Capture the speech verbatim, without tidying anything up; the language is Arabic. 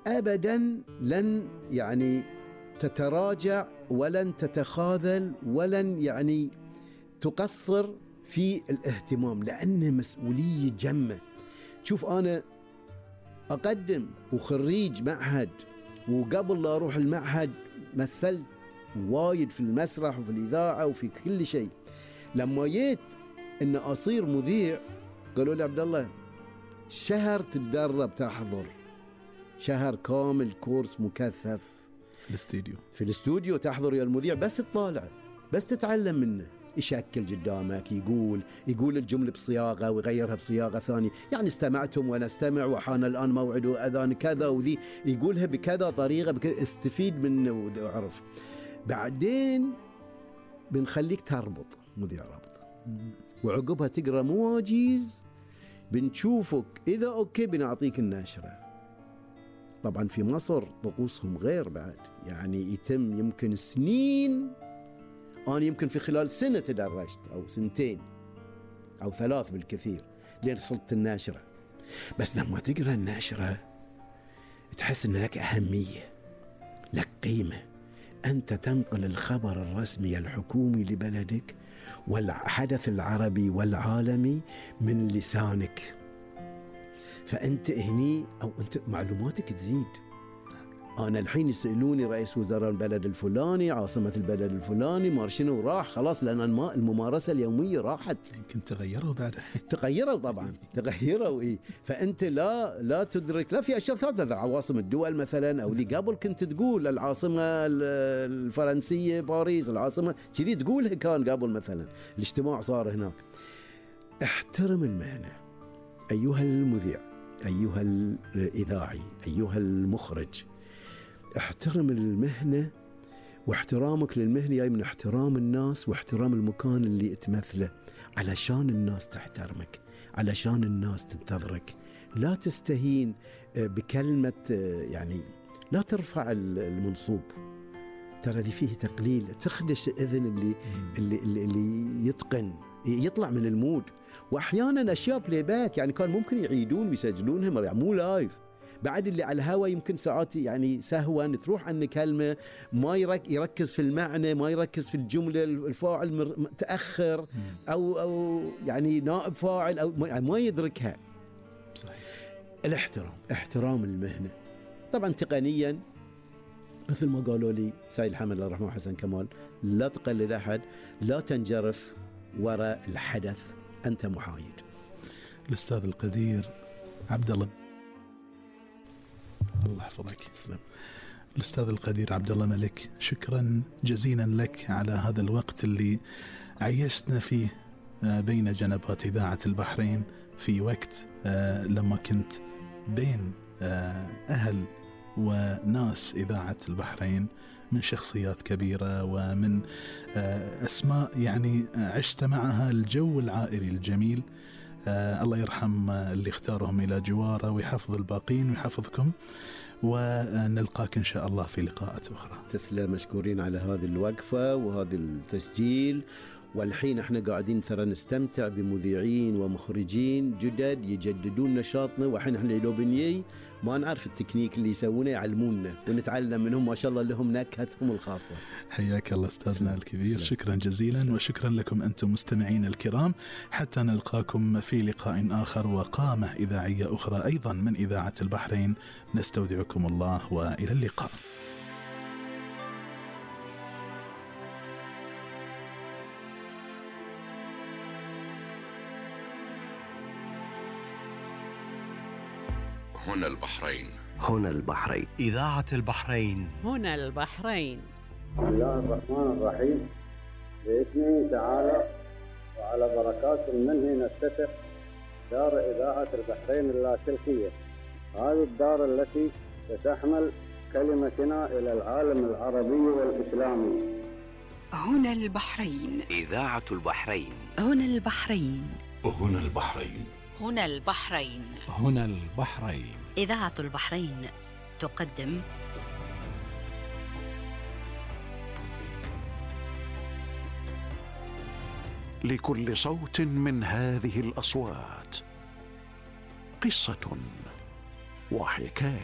أبدا لن يعني تتراجع ولن تتخاذل ولن يعني تقصر في الاهتمام، لأنه مسؤولية جمة. شوف أنا أقدم وخريج معهد، وقبل لا أروح المعهد مثلت وايد في المسرح وفي الإذاعة وفي كل شيء. لما جيت إن أصير مذيع قالوا لي عبد الله شهر تتدرب، تحضر شهر كامل كورس مكثف في الاستوديو في الاستوديو تحضر يا المذيع، بس تطالع بس تتعلم منه، يشكل قدامك، يقول يقول الجملة بصياغة ويغيرها بصياغة ثانية. يعني استمعتم وأنا استمع وحان الآن موعد أذان كذا، وذي يقولها بكذا طريقة بكذا، استفيد منه وعرف. بعدين بنخليك تربط مذيع ربط، وعقبها تقرأ مواجيز، بنشوفك إذا أوكي بنعطيك النشرة. طبعا في مصر طقوسهم غير بعد، يعني يتم يمكن سنين، أنا يمكن في خلال سنة تدرجت أو سنتين أو ثلاث بالكثير لين صلت الناشرة. بس لما تقرأ الناشرة تحس أن لك أهمية، لك قيمة، أنت تنقل الخبر الرسمي الحكومي لبلدك والحدث العربي والعالمي من لسانك. فأنت هني أو أنت معلوماتك تزيد. أنا الحين يسألوني رئيس وزراء البلد الفلاني، عاصمة البلد الفلاني، مارشنو راح خلاص، لأن الممارسة اليومية راحت. يمكن تغيروا بعدها تغيروا طبعا تغيروا إيه. فأنت لا لا تدرك، لا في أشياء ثابتة، عواصم الدول مثلا، أو ذي قبل كنت تقول العاصمة الفرنسية باريس، العاصمة كذي تقولها كان قبل مثلا. الاجتماع صار هناك. احترم المهنة أيها المذيع، أيها الإذاعي، أيها المخرج، احترم المهنة. واحترامك للمهنة جاي من احترام الناس واحترام المكان اللي تمثله، علشان الناس تحترمك، علشان الناس تنتظرك. لا تستهين بكلمة، يعني لا ترفع المنصوب، ترى ذي فيه تقليل، تخدش إذن اللي, اللي, اللي, اللي يتقن، يطلع من المود. وأحيانا أشياء بلاي باك، يعني كان ممكن يعيدون ويسجلونها، يعني مو لايف. بعد اللي على الهوا يمكن ساعات يعني سهوا تروح عن كلمة، ما يركز في المعنى، ما يركز في الجملة، الفاعل متأخر أو أو يعني نائب فاعل أو يعني ما يدركها. صحيح. الاحترام، احترام المهنة. طبعا تقنيا مثل ما قالوا لي سيد الحمد الله رحمه حسن كمال، لا تقلد أحد، لا تنجرف وراء الحدث، أنت محايد. الأستاذ القدير عبد الله، الله يحفظك. الأستاذ القدير عبد الله ملك، شكرا جزيلا لك على هذا الوقت اللي عيشتنا فيه بين جنبات إذاعة البحرين، في وقت لما كنت بين أهل وناس إذاعة البحرين، من شخصيات كبيرة ومن أسماء يعني عشت معها الجو العائلي الجميل. آه الله يرحم اللي اختارهم إلى جواره ويحفظ الباقين ويحفظكم، ونلقاك إن شاء الله في لقاءات أخرى. تسلم، مشكورين على هذه الوقفة وهذا التسجيل. والحين احنا قاعدين ترى نستمتع بمذيعين ومخرجين جدد يجددون نشاطنا، وحين احنا لو بنيي ما نعرف التكنيك اللي يسوونه يعلمونا ونتعلم منهم، ما شاء الله لهم نكهتهم الخاصة. حياك الله أستاذنا الكبير، شكرا جزيلا. سلام. وشكرا لكم أنتم مستمعين الكرام، حتى نلقاكم في لقاء آخر وقامة إذاعية أخرى أيضا من إذاعة البحرين. نستودعكم الله وإلى اللقاء. هنا البحرين، هنا البحرين، إذاعة البحرين، هنا البحرين. بسم الله الرحمن الرحيم. بإذنه تعالى وعلى بركات منه نفتتح دار إذاعة البحرين اللاسلكية. هذه الدار التي ستحمل كلمتنا إلى العالم العربي والإسلامي. هنا البحرين، إذاعة البحرين، هنا البحرين، هنا البحرين، هنا البحرين، هنا البحرين. إذاعة البحرين تقدم لكل صوت من هذه الأصوات قصة وحكاية.